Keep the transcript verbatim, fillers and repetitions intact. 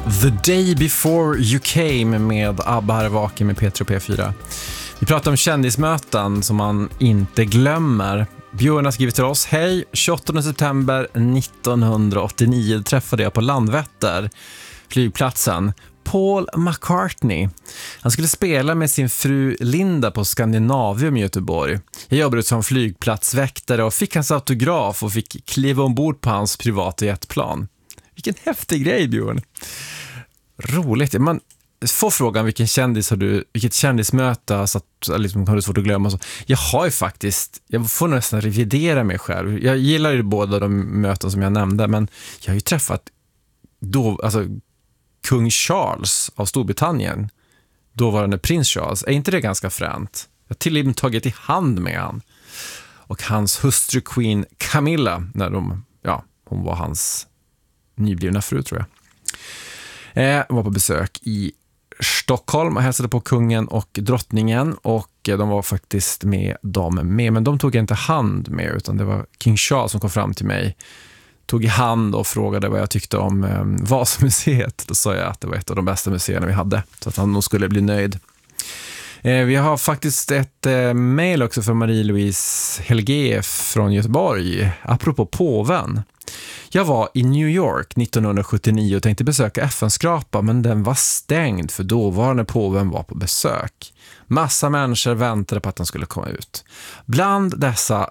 The Day Before You Came med ABBA här vaken med P tre och P fyra. Vi pratar om kändismöten som man inte glömmer. Björn har skrivit till oss: hej, tjugoåttonde september nittonhundraåttionio träffade jag på Landvetter, flygplatsen, Paul McCartney. Han skulle spela med sin fru Linda på Skandinavium i Göteborg. Jag jobbade som flygplatsväktare och fick hans autograf och fick kliva ombord på hans privata jetplan. Vilken häftig grej, Björn. Roligt. Man får frågan vilken kändis har du, vilket kändismöte så att liksom har du svårt att glömma. Så jag har ju faktiskt, jag får nästan revidera mig själv. Jag gillar ju båda de möten som jag nämnde, men jag har ju träffat då, alltså kung Charles av Storbritannien, dåvarande prins Charles. Är inte det ganska fränt? Jag har till och med tagit i hand med han. Och hans hustru Queen Camilla, när de, ja, hon var hans nyblivna fru, tror jag. Eh, var på besök i Stockholm och hälsade på kungen och drottningen, och de var faktiskt med dem med, men de tog inte hand med, utan det var King Charles som kom fram till mig, tog i hand och frågade vad jag tyckte om eh, Vasamuseet. Då sa jag att det var ett av de bästa museerna vi hade, så att han nog skulle bli nöjd. Eh, vi har faktiskt ett eh, mejl också från Marie-Louise Helge från Göteborg, apropå påven. Jag var i New York nittonhundrasjuttionio och tänkte besöka F N-skrapa, men den var stängd för dåvarande påven var på besök. Massa människor väntade på att han skulle komma ut. Bland dessa